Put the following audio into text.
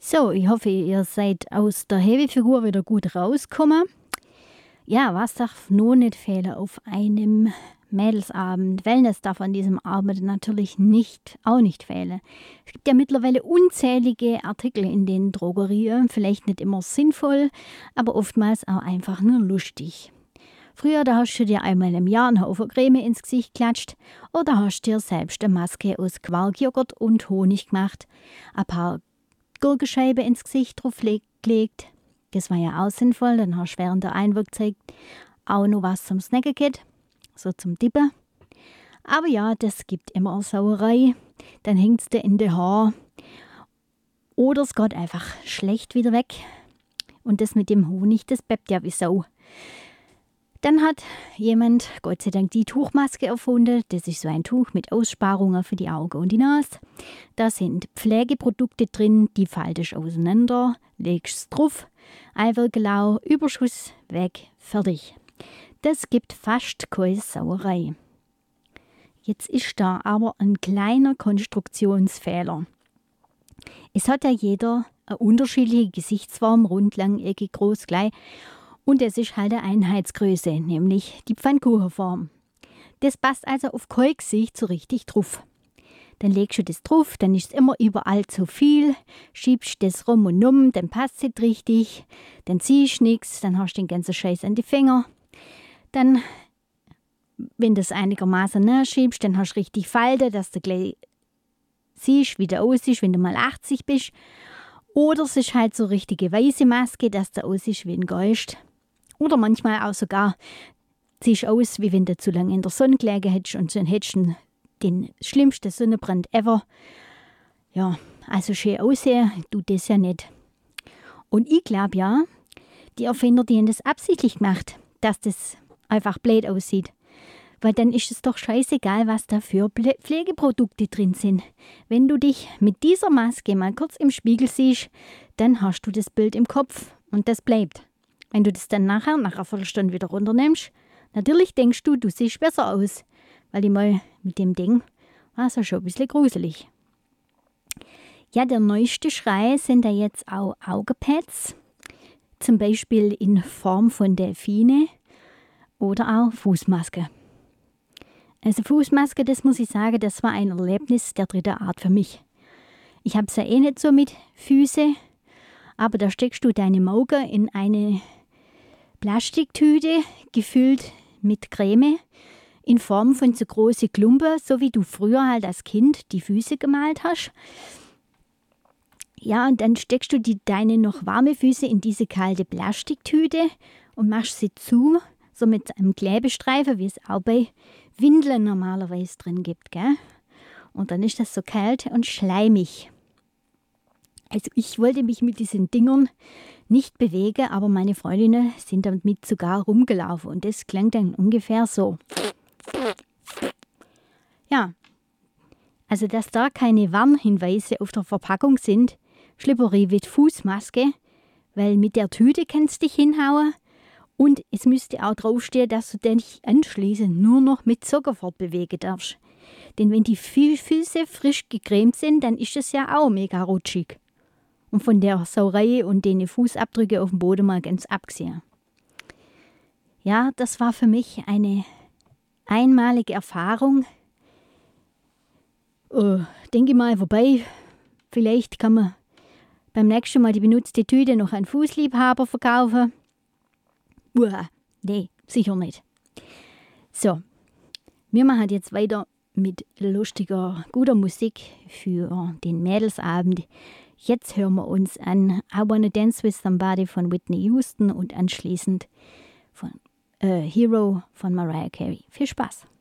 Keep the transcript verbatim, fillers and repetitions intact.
So, ich hoffe, ihr seid aus der Heavy-Figur wieder gut rausgekommen. Ja, was darf nur nicht fehlen auf einem Mädelsabend? Wellness darf an diesem Abend natürlich nicht, auch nicht fehlen. Es gibt ja mittlerweile unzählige Artikel in den Drogerien, vielleicht nicht immer sinnvoll, aber oftmals auch einfach nur lustig. Früher, da hast du dir einmal im Jahr einen Haufen Creme ins Gesicht geklatscht oder hast dir selbst eine Maske aus Quarkjoghurt und Honig gemacht, ein paar Gurkenscheiben ins Gesicht drauf gelegt. Das war ja auch sinnvoll, dann hast du während der Einwirkzeit auch noch was zum Snacken gehabt, so zum Dippen. Aber ja, das gibt immer eine Sauerei, dann hängt es dir in den Haaren oder es geht einfach schlecht wieder weg. Und das mit dem Honig, das bleibt ja wie Sau. Dann hat jemand, Gott sei Dank, die Tuchmaske erfunden. Das ist so ein Tuch mit Aussparungen für die Augen und die Nase. Da sind Pflegeprodukte drin, die faltest auseinander, legst es drauf, Eiwirklau, Überschuss, weg, fertig. Das gibt fast keine Sauerei. Jetzt ist da aber ein kleiner Konstruktionsfehler. Es hat ja jeder eine unterschiedliche Gesichtsform, rund, lang, eckig, groß, klein. Und es ist halt eine Einheitsgröße, nämlich die Pfannkuchenform. Das passt also auf kein Gesicht so richtig drauf. Dann legst du das drauf, dann ist es immer überall zu viel, schiebst das rum und um, dann passt es nicht richtig, dann ziehst du nichts, dann hast du den ganzen Scheiß an die Finger. Dann, wenn du das einigermaßen nachschiebst, dann hast du richtig Falten, dass du gleich siehst, wie du aussiehst, wenn du mal achtzig bist. Oder es ist halt so eine richtige weiße Maske, dass du aussiehst wie ein Geist. Oder manchmal auch sogar siehst aus, wie wenn du zu lange in der Sonne gelegen hättest und dann hättest du den schlimmsten Sonnenbrand ever. Ja, also schön aussehen tut das ja nicht. Und ich glaube ja, die Erfinder, die haben das absichtlich gemacht, dass das einfach blöd aussieht. Weil dann ist es doch scheißegal, was da für Pflegeprodukte drin sind. Wenn du dich mit dieser Maske mal kurz im Spiegel siehst, dann hast du das Bild im Kopf und das bleibt. Wenn du das dann nachher, nach einer Viertelstunde wieder runternimmst, natürlich denkst du, du siehst besser aus. Weil ich mal mit dem Ding war es ja schon ein bisschen gruselig. Ja, der neueste Schrei sind da jetzt auch Augenpads. Zum Beispiel in Form von Delfine oder auch Fußmaske. Also Fußmaske, das muss ich sagen, das war ein Erlebnis der dritten Art für mich. Ich habe es ja eh nicht so mit Füßen, aber da steckst du deine Augen in eine Plastiktüte, gefüllt mit Creme, in Form von so großen Klumpen, so wie du früher halt als Kind die Füße gemalt hast. Ja, und dann steckst du die, deine noch warme Füße in diese kalte Plastiktüte und machst sie zu, so mit einem Klebestreifen, wie es auch bei Windeln normalerweise drin gibt, gell? Und dann ist das so kalt und schleimig. Also ich wollte mich mit diesen Dingern nicht bewegen, aber meine Freundinnen sind damit sogar rumgelaufen und das klang dann ungefähr so. Ja, also dass da keine Warnhinweise auf der Verpackung sind, Schlipperi mit Fußmaske, weil mit der Tüte kannst du dich hinhauen. Und es müsste auch draufstehen, dass du dich anschließend nur noch mit Zucker fortbewegen darfst. Denn wenn die Füße frisch gecremt sind, dann ist es ja auch mega rutschig. Und von der Sauerei und den Fußabdrücke auf dem Boden mal ganz abgesehen. Ja, das war für mich eine einmalige Erfahrung. Äh, denke mal, wobei, vielleicht kann man beim nächsten Mal die benutzte Tüte noch an Fußliebhaber verkaufen. Uah, nee, sicher nicht. So, wir machen jetzt weiter mit lustiger, guter Musik für den Mädelsabend. Jetzt hören wir uns an I Wanna Dance With Somebody von Whitney Houston und anschließend von äh, Hero von Mariah Carey. Viel Spaß!